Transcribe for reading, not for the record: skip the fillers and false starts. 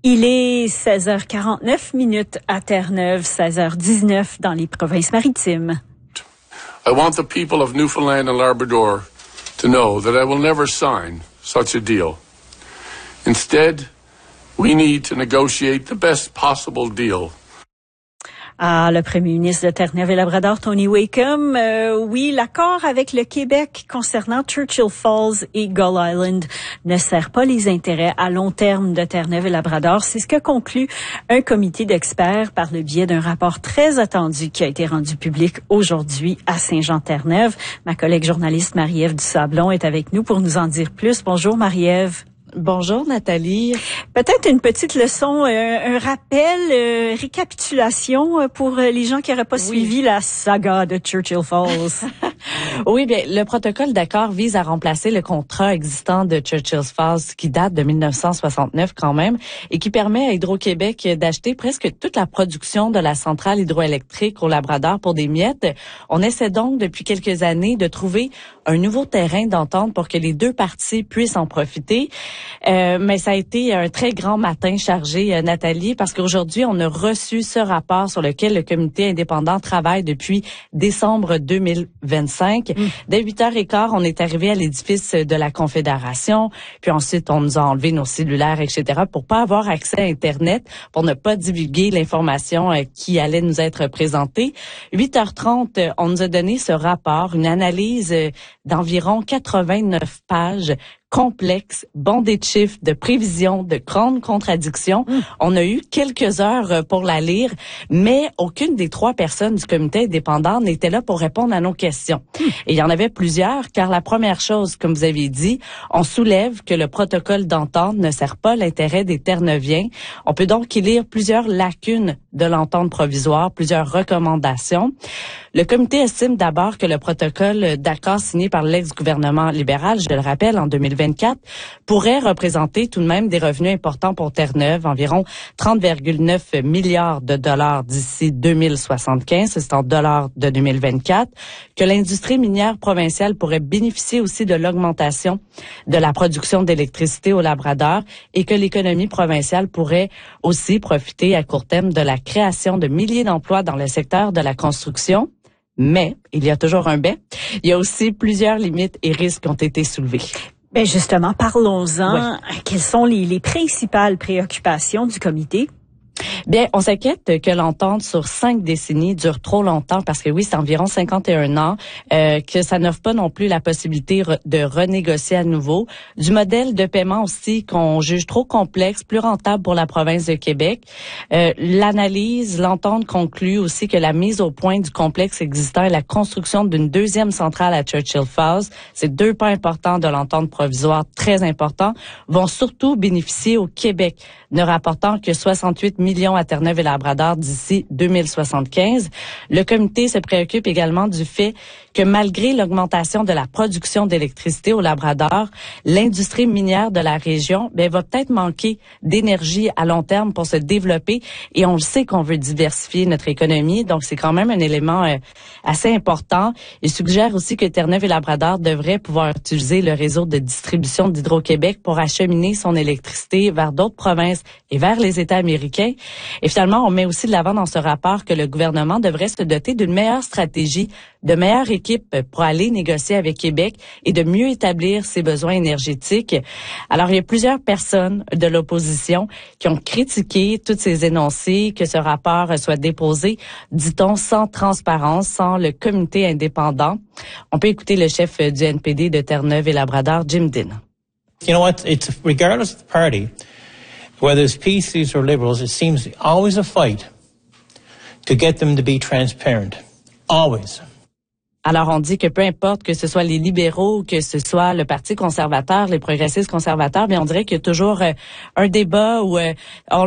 Il est 16h49 à Terre-Neuve, 16h19 dans les provinces-maritimes. I want the people of Newfoundland and Labrador to know that I will never sign such a deal. Instead, we need to negotiate the best possible deal. Ah, le premier ministre de Terre-Neuve et Labrador, Tony Wakeham, oui, l'accord avec le Québec concernant Churchill Falls et Gull Island ne sert pas les intérêts à long terme de Terre-Neuve et Labrador. C'est ce que conclut un comité d'experts par le biais d'un rapport très attendu qui a été rendu public aujourd'hui à Saint-Jean-Terre-Neuve. Ma collègue journaliste Marie-Ève Dusablon est avec nous pour nous en dire plus. Bonjour Marie-Ève. Bonjour Nathalie. Peut-être une petite leçon, un rappel, récapitulation pour les gens qui n'auraient pas suivi la saga de Churchill Falls. Oui, bien, le protocole d'accord vise à remplacer le contrat existant de Churchill Falls qui date de 1969 quand même et qui permet à Hydro-Québec d'acheter presque toute la production de la centrale hydroélectrique au Labrador pour des miettes. On essaie donc depuis quelques années de trouver un nouveau terrain d'entente pour que les deux parties puissent en profiter. Mais ça a été un très grand matin chargé, Nathalie, parce qu'aujourd'hui, on a reçu ce rapport sur lequel le comité indépendant travaille depuis décembre 2025. Dès 8h15, on est arrivé à l'édifice de la Confédération, puis ensuite, on nous a enlevé nos cellulaires, etc., pour pas avoir accès à Internet, pour ne pas divulguer l'information qui allait nous être présentée. 8h30, on nous a donné ce rapport, une analyse d'environ 89 pages, complexe, bondé de chiffres, de prévisions, de grandes contradictions. On a eu quelques heures pour la lire, mais aucune des trois personnes du comité indépendant n'était là pour répondre à nos questions. Et il y en avait plusieurs, car la première chose, comme vous avez dit, on soulève que le protocole d'entente ne sert pas l'intérêt des Terre-Neuviens. On peut donc y lire plusieurs lacunes de l'entente provisoire, plusieurs recommandations. Le comité estime d'abord que le protocole d'accord signé par l'ex-gouvernement libéral, je le rappelle, en 2024, pourrait représenter tout de même des revenus importants pour Terre-Neuve, environ 30,9 milliards de dollars d'ici 2075, c'est en dollars de 2024, que l'industrie minière provinciale pourrait bénéficier aussi de l'augmentation de la production d'électricité au Labrador et que l'économie provinciale pourrait aussi profiter à court terme de la création de milliers d'emplois dans le secteur de la construction. Mais, il y a toujours un mais, il y a aussi plusieurs limites et risques qui ont été soulevés. Ben justement, parlons-en. Ouais. Quelles sont les principales préoccupations du comité? Bien, on s'inquiète que l'entente sur 5 décennies dure trop longtemps parce que oui, c'est environ 51 ans, que ça n'offre pas non plus la possibilité de renégocier à nouveau. Du modèle de paiement aussi qu'on juge trop complexe, plus rentable pour la province de Québec. L'entente conclut aussi que la mise au point du complexe existant et la construction d'une deuxième centrale à Churchill Falls, ces deux points importants de l'entente provisoire, très importants, vont surtout bénéficier au Québec, ne rapportant que 68 millions à Terre-Neuve et Labrador d'ici 2075. Le comité se préoccupe également du fait que malgré l'augmentation de la production d'électricité au Labrador, l'industrie minière de la région va peut-être manquer d'énergie à long terme pour se développer et on le sait qu'on veut diversifier notre économie, donc c'est quand même un élément assez important. Il suggère aussi que Terre-Neuve et Labrador devraient pouvoir utiliser le réseau de distribution d'Hydro-Québec pour acheminer son électricité vers d'autres provinces et vers les États américains. Et finalement, on met aussi de l'avant dans ce rapport que le gouvernement devrait se doter d'une meilleure stratégie, de meilleure équipe pour aller négocier avec Québec et de mieux établir ses besoins énergétiques. Alors, il y a plusieurs personnes de l'opposition qui ont critiqué tous ces énoncés, que ce rapport soit déposé, dit-on, sans transparence, sans le comité indépendant. On peut écouter le chef du NPD de Terre-Neuve et Labrador, Jim Dean. You know what? It's regardless of the party, whether it's PCs or Liberals, it seems always a fight to get them to be transparent. Always. Alors, on dit que peu importe que ce soit les libéraux ou que ce soit le Parti conservateur, les progressistes conservateurs, mais on dirait qu'il y a toujours un débat où on